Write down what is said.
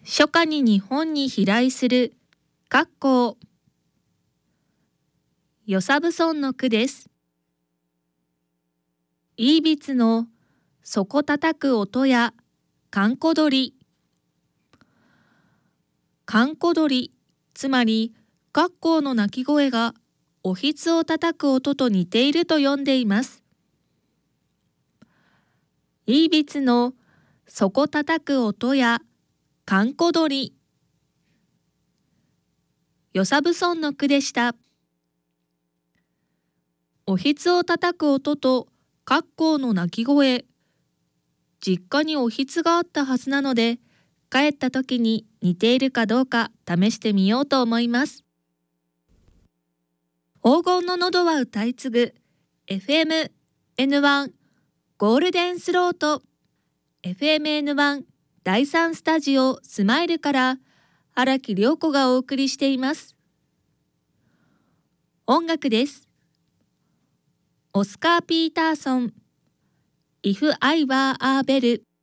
初夏に日本に飛来する鞨光。与謝蕪村の句です。いいびつの底叩く音や閑古鳥。閑古鳥、つまり鞨光の鳴き声がおひつを叩く音と似ていると読んでいます。いいびつの底叩く音や閑古鳥。与謝蕪村の句でした。おひつを叩く音と鞨光の鳴き声。実家におひつがあったはずなので、帰った時に似ているかどうか試してみようと思います。黄金の喉は歌い継ぐ FM N1 ゴールデンスロート FM N1 第3スタジオスマイルから荒木涼子がお送りしています。音楽です。オスカー・ピーターソン If I Were a Bell